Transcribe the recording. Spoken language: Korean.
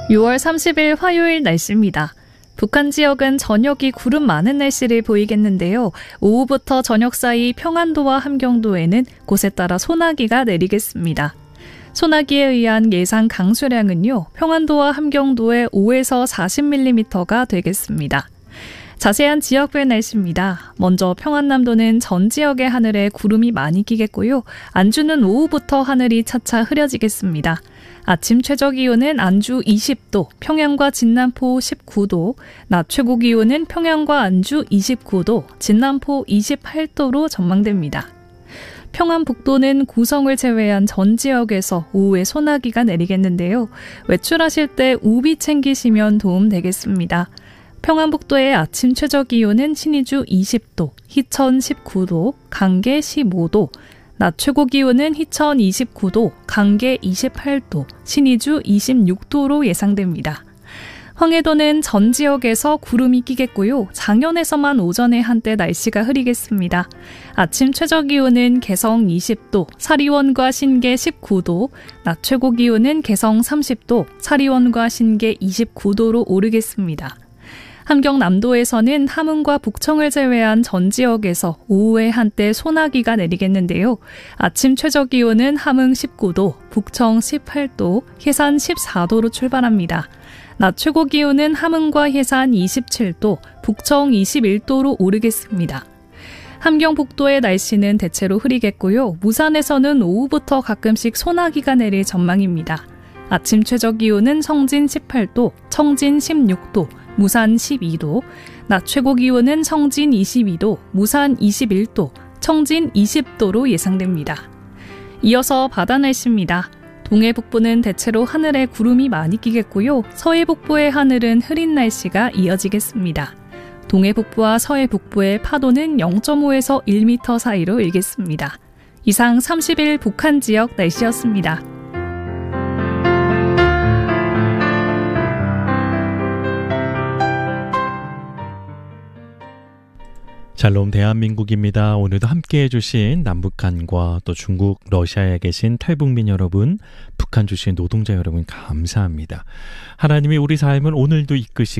6월 30일 화요일 날씨입니다. 북한 지역은 저녁이 구름 많은 날씨를 보이겠는데요. 오후부터 저녁 사이 평안도와 함경도에는 곳에 따라 소나기가 내리겠습니다. 소나기에 의한 예상 강수량은요, 평안도와 함경도에 5에서 40mm가 되겠습니다. 자세한 지역별 날씨입니다. 먼저 평안남도는 전 지역의 하늘에 구름이 많이 끼겠고요. 안주는 오후부터 하늘이 차차 흐려지겠습니다. 아침 최저기온은 안주 20도, 평양과 진남포 19도, 낮 최고기온은 평양과 안주 29도, 진남포 28도로 전망됩니다. 평안북도는 고성을 제외한 전 지역에서 오후에 소나기가 내리겠는데요. 외출하실 때 우비 챙기시면 도움되겠습니다. 평안북도의 아침 최저기온은 신의주 20도, 희천 19도, 강계 15도, 낮 최고기온은 희천 29도, 강계 28도, 신의주 26도로 예상됩니다. 황해도는 전 지역에서 구름이 끼겠고요. 장현에서만 오전에 한때 날씨가 흐리겠습니다. 아침 최저기온은 개성 20도, 사리원과 신계 19도, 낮 최고기온은 개성 30도, 사리원과 신계 29도로 오르겠습니다. 함경남도에서는 함흥과 북청을 제외한 전 지역에서 오후에 한때 소나기가 내리겠는데요. 아침 최저기온은 함흥 19도, 북청 18도, 해산 14도로 출발합니다. 낮 최고기온은 함흥과 해산 27도, 북청 21도로 오르겠습니다. 함경북도의 날씨는 대체로 흐리겠고요. 무산에서는 오후부터 가끔씩 소나기가 내릴 전망입니다. 아침 최저기온은 성진 18도, 청진 16도, 무산 12도, 낮 최고기온은 성진 22도, 무산 21도, 청진 20도로 예상됩니다. 이어서 바다 날씨입니다. 동해 북부는 대체로 하늘에 구름이 많이 끼겠고요. 서해 북부의 하늘은 흐린 날씨가 이어지겠습니다. 동해 북부와 서해 북부의 파도는 0.5에서 1m 사이로 일겠습니다. 이상 30일 북한 지역 날씨였습니다. 샬롬 대한민국입니다. 오늘도 함께해 주신 남북한과 또 중국, 러시아에 계신 탈북민 여러분, 북한 주신 노동자 여러분 감사합니다. 하나님이 우리 삶을 오늘도 이끄시고